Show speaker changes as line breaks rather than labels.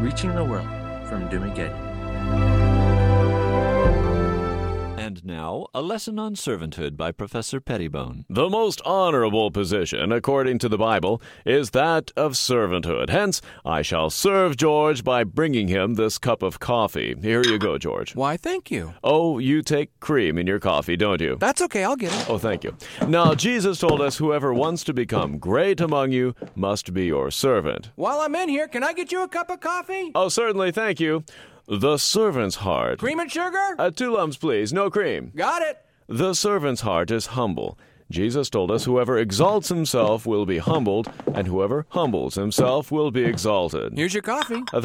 reaching the world from Dumageddon.
And now, a lesson on servanthood by Professor Pettibone.
The most honorable position, according to the Bible, is that of servanthood. Hence, I shall serve George by bringing him this cup of coffee. Here you go, George.
Why, thank you.
Oh, you take cream in your coffee, don't you?
That's okay, I'll get it.
Oh, thank you. Now, Jesus told us whoever wants to become great among you must be your servant.
While I'm in here, can I get you a cup of coffee?
Oh, certainly, thank you. The servant's heart.
Cream and sugar?
2 lumps, please. No cream.
Got it.
The servant's heart is humble. Jesus told us whoever exalts himself will be humbled, and whoever humbles himself will be exalted.
Here's your coffee.